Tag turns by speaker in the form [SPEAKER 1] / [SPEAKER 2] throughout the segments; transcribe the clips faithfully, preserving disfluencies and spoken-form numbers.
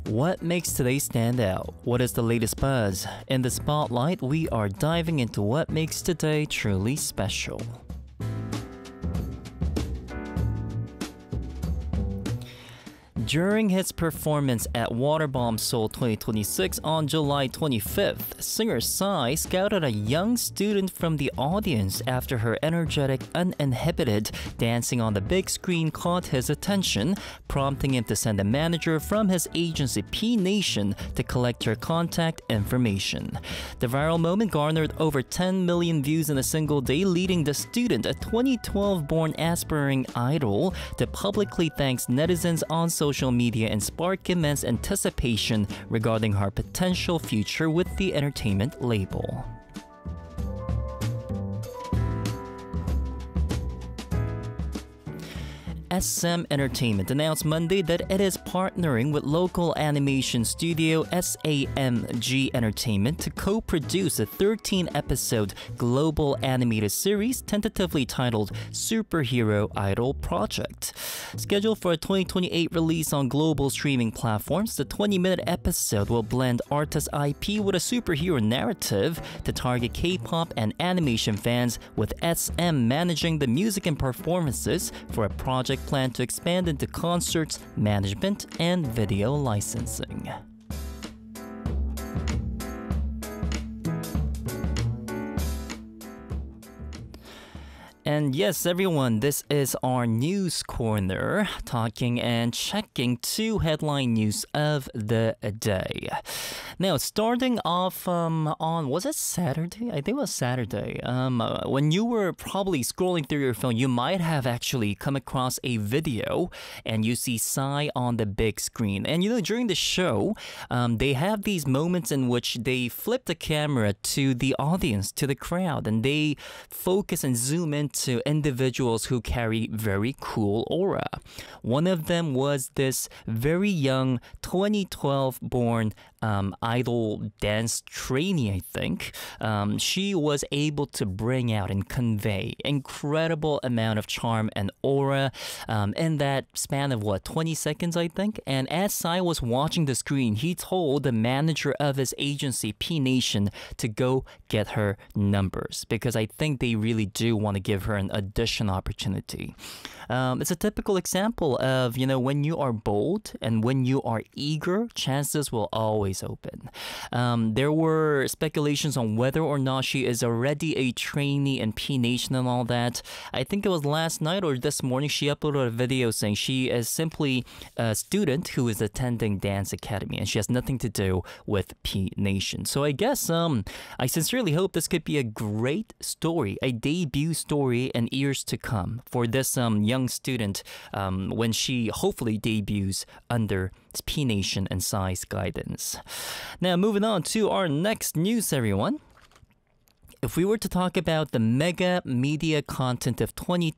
[SPEAKER 1] What makes today stand out? What is the latest buzz? In the spotlight, we are diving into what makes today truly special. During his performance at Waterbomb Seoul twenty twenty-six on July twenty-fifth, singer Psy scouted a young student from the audience after her energetic, uninhibited dancing on the big screen caught his attention, prompting him to send a manager from his agency P Nation to collect her contact information. The viral moment garnered over ten million views in a single day, leading the student, a twenty twelve-born aspiring idol, to publicly thank netizens on social media and spark immense anticipation regarding her potential future with the entertainment label. S M Entertainment announced Monday that it is partnering with local animation studio S A M G Entertainment to co-produce a thirteen-episode global animated series tentatively titled Superhero Idol Project. Scheduled for a twenty twenty-eight release on global streaming platforms, the twenty-minute episode will blend artist I P with a superhero narrative to target K-pop and animation fans, with S M managing the music and performances for a project planned to expand into concerts, management, and video licensing. And yes, everyone, this is our news corner, talking and checking two headline news of the day. Now, starting off um, on, was it Saturday? I think it was Saturday. Um, uh, when you were probably scrolling through your phone, you might have actually come across a video and you see Psy on the big screen. And you know, during the show, um, they have these moments in which they flip the camera to the audience, to the crowd, and they focus and zoom into to individuals who carry very cool aura. One of them was this very young twenty twelve born um, idol dance trainee, I think. Um, she was able to bring out and convey incredible amount of charm and aura um, in that span of what, twenty seconds, I think. And as Psy was watching the screen, he told the manager of his agency P Nation to go get her numbers, because I think they really do want to give her an audition opportunity. Um, it's a typical example of, you know, when you are bold and when you are eager, chances will always open. Um, there were speculations on whether or not she is already a trainee in P Nation and all that. I think it was last night or this morning she uploaded a video saying she is simply a student who is attending Dance Academy and she has nothing to do with P Nation. So I guess um, I sincerely hope this could be a great story, a debut story in years to come for this um, young student um, when she hopefully debuts under P Nation and Psy's guidance. Now, moving on to our next news, everyone. If we were to talk about the mega media content of twenty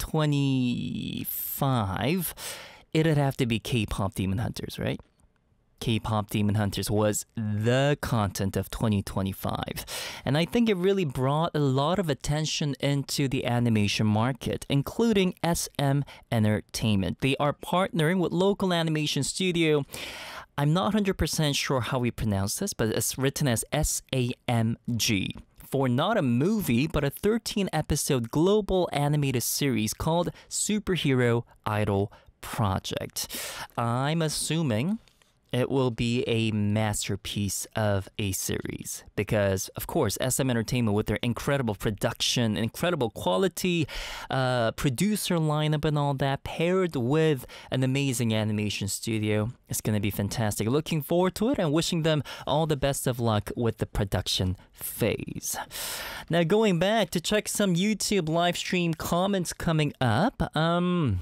[SPEAKER 1] twenty-five, it'd have to be K-pop Demon Hunters, right? K-pop Demon Hunters was the content of twenty twenty-five. And I think it really brought a lot of attention into the animation market, including S M Entertainment. They are partnering with local animation studio. I'm not one hundred percent sure how we pronounce this, but it's written as S A M G. For not a movie, but a thirteen-episode global animated series called Superhero Idol Project. I'm assuming it will be a masterpiece of a series because, of course, S M Entertainment, with their incredible production, incredible quality, uh, producer lineup and all that, paired with an amazing animation studio, it's going to be fantastic. Looking forward to it and wishing them all the best of luck with the production phase. Now, going back to check some YouTube live stream comments coming up. Um...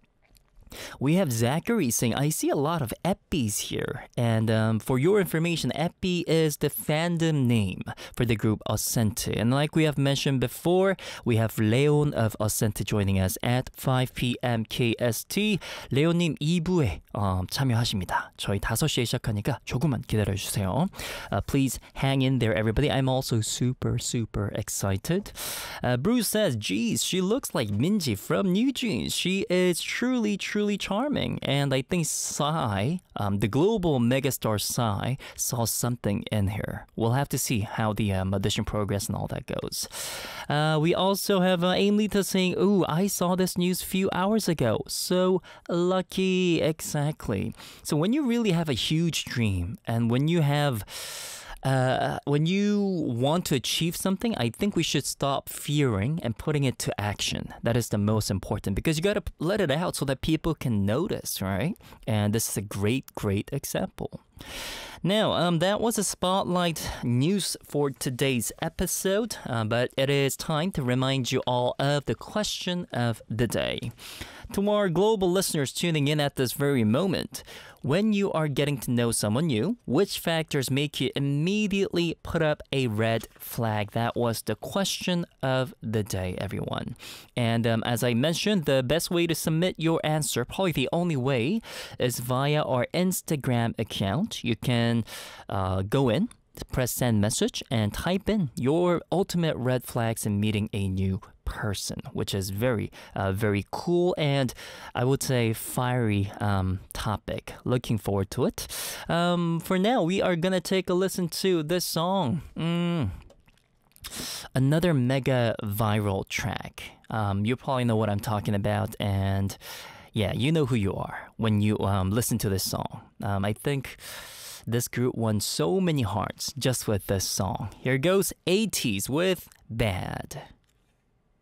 [SPEAKER 1] We have Zachary saying, I see a lot of Eppies here. And um, for your information, Eppy is the fandom name for the group Ascente. And like we have mentioned before, we have Leon of Ascente joining us at five p.m. K S T. 레온님 이 부에 어, 참여하십니다. 저희 다섯 시에 시작하니까 조금만 기다려주세요. Uh, please hang in there, everybody. I'm also super, super excited. Uh, Bruce says, geez, she looks like Minji from New Jeans. She is truly, truly truly charming. And I think Psy, um, the global megastar Psy, saw something in here. We'll have to see how the um, audition progress and all that goes. Uh, we also have uh, Aimlita saying, ooh, I saw this news a few hours ago. So lucky. Exactly. So when you really have a huge dream and when you have Uh, when you want to achieve something, I think we should stop fearing and putting it to action. That is the most important because you got to let it out so that people can notice, right? And this is a great, great example. Now, um, that was a spotlight news for today's episode, uh, but it is time to remind you all of the question of the day. To our global listeners tuning in at this very moment, when you are getting to know someone new, which factors make you immediately put up a red flag? That was the question of the day, everyone. And um, as I mentioned, the best way to submit your answer, probably the only way, is via our Instagram account. You can uh, go in, press send message, and type in your ultimate red flags in meeting a new person, which is very, uh, very cool and I would say fiery um, topic. Looking forward to it. Um, for now, we are gonna take a listen to this song. Mm. Another mega viral track. Um, you probably know what I'm talking about, and yeah, you know who you are when you um, listen to this song. Um, I think this group won so many hearts just with this song. Here goes eighties with Bad.